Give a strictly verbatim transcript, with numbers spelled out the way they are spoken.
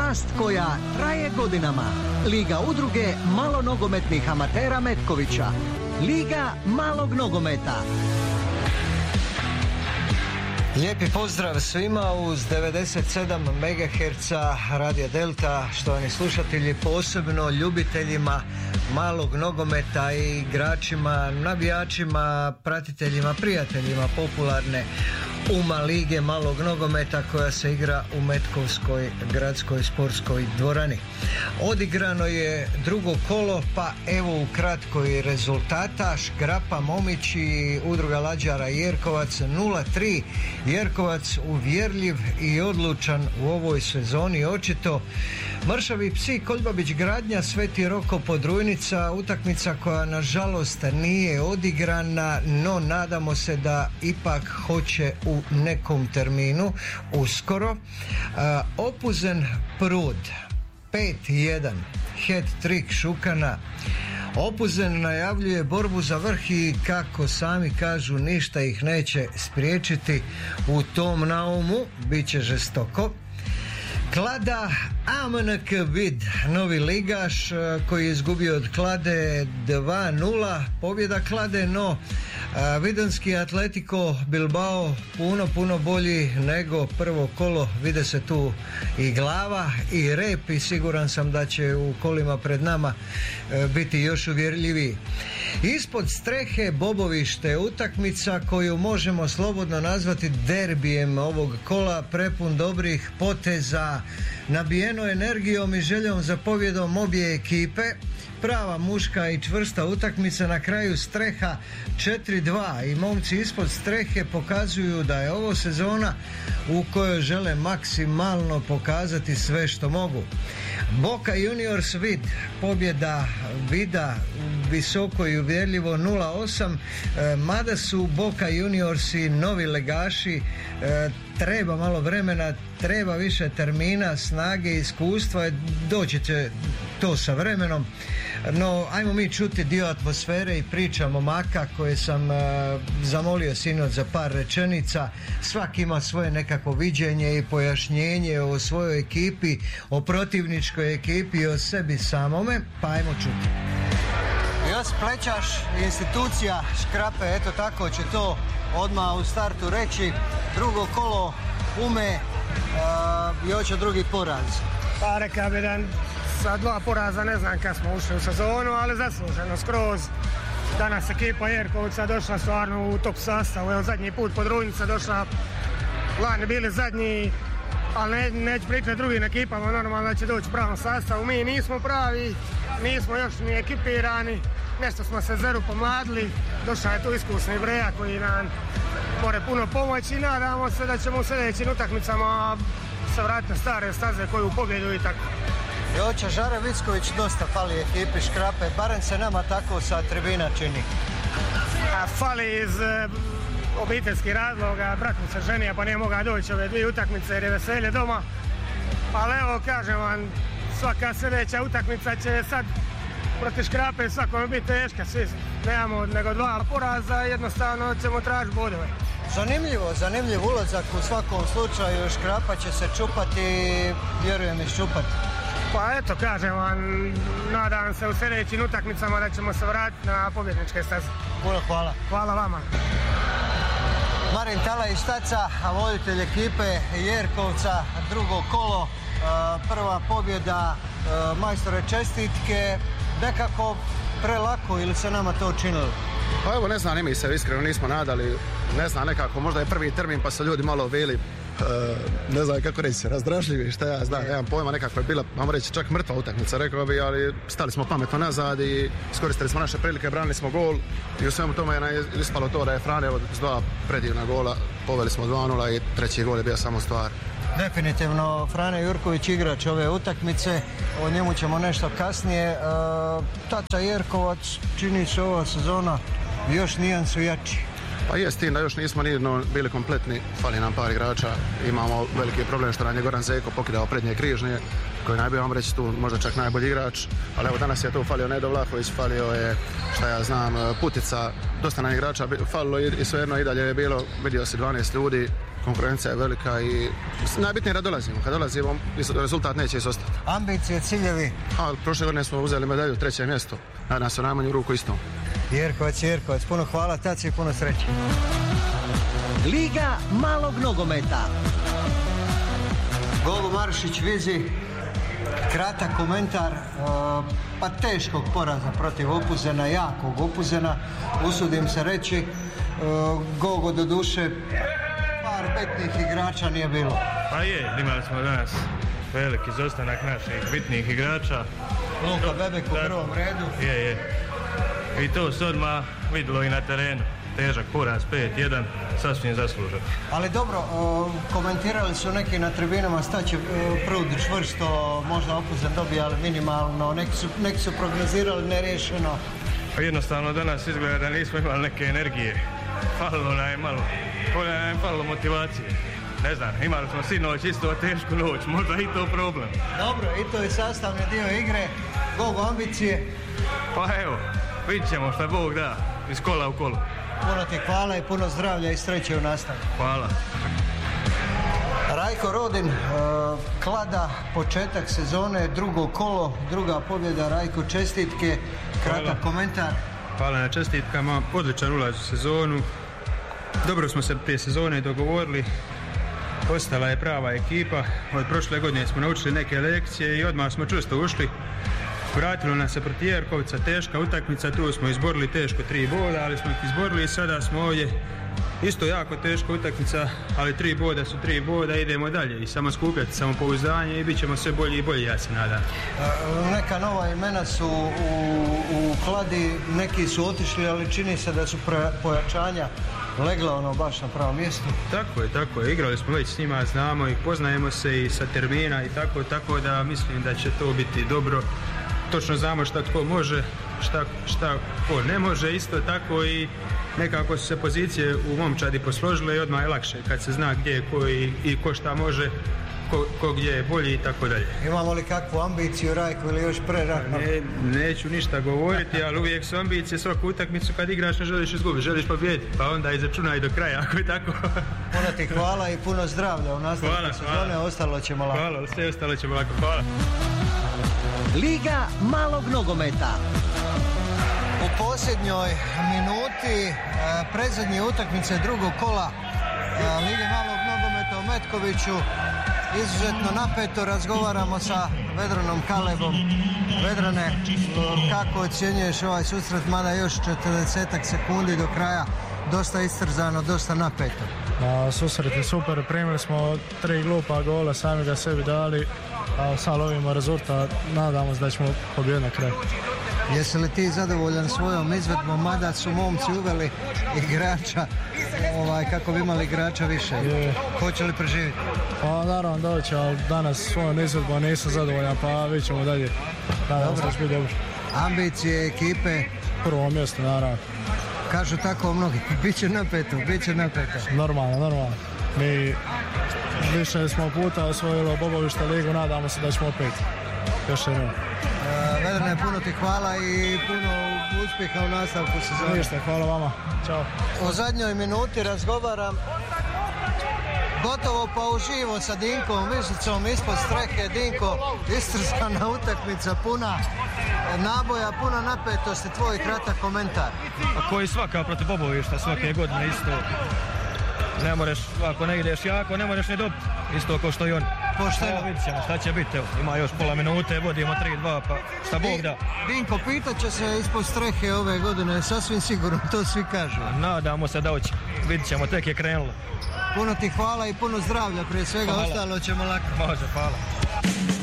Strast koja traje godinama. Liga udruge malonogometnih amatera Metkovića. Liga malog nogometa. Lijepi pozdrav svima uz devedeset sedam megaherca Radio Delta, štovani slušatelji, posebno ljubiteljima malog nogometa i igračima, navijačima, pratiteljima, prijateljima popularne UMA lige malog nogometa koja se igra u Metkovskoj gradskoj sportskoj dvorani. Odigrano je drugo kolo, pa evo ukratko i rezultata. Škrapa Momić i udruga lađara Jerkovac nula tri. Jerkovac uvjerljiv i odlučan u ovoj sezoni očito. Mršavi psi Koljbabić Gradnja Sveti Roko Podrujnica, utakmica koja nažalost nije odigrana, no nadamo se da ipak hoće u nekom terminu uskoro. Opuzen Prud pet jedan, hat-trick Šukana. Opuzen najavljuje borbu za vrh i kako sami kažu ništa ih neće spriječiti u tom naumu, bit će žestoko. Klada A M N K Vid, novi ligaš koji je izgubio od Klade dva nula, pobjeda Klade, no Vidanski Atletico Bilbao puno, puno bolji nego prvo kolo, vide se tu i glava i rep i siguran sam da će u kolima pred nama biti još uvjerljiviji. Ispod strehe Bobovište, utakmica koju možemo slobodno nazvati derbijem ovog kola, prepun dobrih poteza, nabijeno energijom i željom za pobjedom obje ekipe. Prava muška i čvrsta utakmica, na kraju streha četiri dva i momci ispod strehe pokazuju da je ovo sezona u kojoj žele maksimalno pokazati sve što mogu. Boca Juniors Vid, pobjeda Vida visoko i uvjerljivo nula osam, e, mada su Boca Juniorsi novi legaši, e, treba malo vremena, treba više termina, snage, iskustva, doći će to sa vremenom. No, ajmo mi čuti dio atmosfere i priča momaka koje sam uh, zamolio sinoć za par rečenica. Svaki ima svoje nekako viđenje i pojašnjenje o svojoj ekipi, o protivničkoj ekipi i o sebi samome, pa ajmo čuti. Jos Plećaš, institucija Škrape, eto tako će to odmah u startu reći. Drugo kolo ume uh, i hoće drugi poraz. Pa reka bi da sa dva poraza ne znam kad smo ušli u sezonu, ali zasluženo skroz. Danas ekipa Jerkovca došla stvarno u top sastavu, evo zadnji put Podrujnica došla, lani bili zadnji, ali ne, neću pričati drugim ekipama, normalno da će doći u pravom sastavu. Mi nismo pravi, nismo još ni ekipirani, nešto smo se zeru pomladili, došao je tu iskusni Breja koji nam more puno pomoći i nadamo se da ćemo u sljedećim utakmicama se vratiti na stare staze koju pobjedu i tako. Joća Žare Vicković dosta fali ekipi Škrape, barem se nama tako sa tribina čini. A fali iz e, obiteljskih razloga, brat mu se ženija pa nije mogao doći ove dvije utakmice jer je veselje doma. Ali evo kažem vam, svaka sljedeća utakmica će sad protiv Škrape svakome biti teška, svi nemamo nego dva poraza, jednostavno ćemo tražiti bodove. Zanimljivo, zanimljiv ulazak u svakom slučaju, Škrapa će se čupati, vjerujem iščupati. Pa eto, kažem vam, nadam se u sljedećim utakmicama da ćemo se vratiti na pobjedničke staze. Puno hvala. Hvala vama. Marin Tala iz Štaca, voditelj ekipe Jerkovca, drugo kolo, prva pobjeda, majstore čestitke, nekako prelako ili se nama to učinilo? Pa evo, ne znam, ni mi se iskreno nismo nadali, ne znam, nekako možda je prvi termin pa su ljudi malo bili, Uh, ne znam kako reći, razdražljivi, šta ja znam, nemam pojma, nekako je bila, možemo reći, čak mrtva utakmica, rekao bi, ali stali smo pametno nazad i iskoristili smo naše prilike, branili smo gol i u svemu tome je ispalo to da je Frane s dva predivna gola, poveli smo dva nula i treći gol je bio samo stvar. Definitivno Frane Jurković igrač ove utakmice, o njemu ćemo nešto kasnije. Uh, Tata Jerkovac, čini se ova sezona još nijansu jači. Pa je s tim da još nismo nijedno bili kompletni, fali nam par igrača, imamo veliki problem što nam je Goran Zeko pokidao prednje križnje, koji je najbolji, vam reći tu možda čak najbolji igrač, ali evo danas je tu falio Nedo Vlahović, falio je, šta ja znam, Putica, dosta nam igrača falilo i svejedno i dalje je bilo, vidio si dvanaest ljudi, konkurencija je velika i najbitnije je da dolazimo. Kad dolazimo, rezultat neće izostati. Ambicije, ciljevi? A, prošle godine smo uzeli medalju, treće mjesto. Nadam se u najmanju ruku isto. Jerkovac, Jerkovac, puno hvala, taci i puno sreće. Liga malog nogometa. Gogo Marušić, Vizi, kratak komentar, pa teškog poraza protiv Opuzena, jakog Opuzena, usudim se reći. Gogo, do duše, par bitnih igrača nije bilo. Pa je, imali smo danas veliki izostanak naših bitnih igrača. Luka Bebek u prvom redu. Je, je. I to se odmah vidjelo i na terenu. Težak poraz, pet jedan, sasvim zaslužen. Ali dobro, komentirali su neki na tribinama, staće prud čvrsto, možda Opuzen dobije, ali minimalno, neki su, neki su prognozirali neriješeno. Pa jednostavno danas izgleda da nismo imali neke energije. Falilo nam je malo, polja nam je falilo motivacije. Ne znam, imali smo sinoć isto tešku noć, možda i to problem. Dobro, i to je sastavni dio igre. Gogo, ambicije? Pa evo, vidit ćemo šta Bog da, iz kola u kolo. Puno ti hvala i puno zdravlja i sreće u nastavi. Hvala. Rajko Rodin, Klada, početak sezone, drugo kolo, druga pobjeda. Rajko, čestitke, kratak hvala. Komentar. Hvala na čestitkama, odličan ulaz u sezonu. Dobro smo se prije sezone dogovorili, ostala je prava ekipa. Od prošle godine smo naučili neke lekcije i odmah smo čvrsto ušli. Vratilo nas se protiv Jerkovca, teška utakmica, tu smo izborili teško tri boda, ali smo ih izborili i sada smo ovdje. Isto jako teška utakmica, ali tri boda su tri boda, idemo dalje i samo skupljati samopouzdanje i bit ćemo sve bolji i bolji, ja se nadam. Neka nova imena su u, u Kladi, neki su otišli, ali čini se da su pojačanja legla ono baš na pravom mjestu. Tako je, tako je, igrali smo već s njima, znamo ih, poznajemo se i sa termina i tako, tako da mislim da će to biti dobro. Točno znamo šta tko može, šta, šta ko ne može, isto tako i nekako su se pozicije u momčadi posložile i odmah je lakše kad se zna gdje je ko i, i ko šta može, ko, ko gdje je bolji i tako dalje. Imamo li kakvu ambiciju, Rajko, ili još prerano? Ne, neću ništa govoriti, ali uvijek su ambicije, svaku utakmicu kad igraš ne želiš izgubiti, želiš pobijediti, pa onda izračunaj do kraja, ako je tako. Puno ti hvala i puno zdravlja u nastavku sezone, ostalo ćemo lako. Hvala, sve ostalo ćemo lako, hvala. Liga malog nogometa. U posljednjoj minuti predzadnje utakmice drugog kola Lige malog nogometa u Metkoviću. Izuzetno napeto razgovaramo sa Vedranom Kalebom. Vedrane, kako ocjenjuješ ovaj susret, mada još četrdesetak sekundi do kraja, dosta istrzano, dosta napeto? A, susret je super, primili smo tri glupa gola, sami ga sebi dali, a sad lovimo rezultat, nadamo se da ćemo pobijediti na kraju. Jesi li ti zadovoljan svojom izvedbom, mada su momci uveli igrača, ovaj, kako bi imali igrača više? Je. Hoće li preživjeti? Pa naravno doći, ali danas svojom izvedbom nisam zadovoljan, pa vidit ćemo dalje. Nadam se da će biti dobro. Ambicije ekipe? Prvo mjesto, naravno. Kažu tako mnogi, bit će napeto, bit će napeto. Normalno, normalno. Mi više smo puta osvojili Bobovišta ligu, nadamo se da ćemo opet. Još jednom. Vedrane, puno ti hvala i puno uspjeha u nastavku sezone. Ništa, hvala vama. Ćao. U zadnjoj minuti razgovaram gotovo pa uživo sa Dinkom Višicom ispod strehe. Dinko, istrzana utakmica, puna naboja, puna napetosti, tvoj kratak komentar. Koji svaka protiv Bobovišta, svake godine isto. Ne možeš, ako ne ideš jako, ne možeš ni dobiti. Isto kao što i on. Pošteno. Vidit ćemo šta će biti, evo, ima još pola minute, vodimo tri dva, pa šta Bog da. Dinko, pitat će se ispod strehe ove godine, sasvim sigurno, to svi kažu. Nadamo se da hoće, vidit ćemo, tek je krenulo. Puno ti hvala i puno zdravlja, prije svega, hvala. Ostalo ćemo lako. Može, hvala.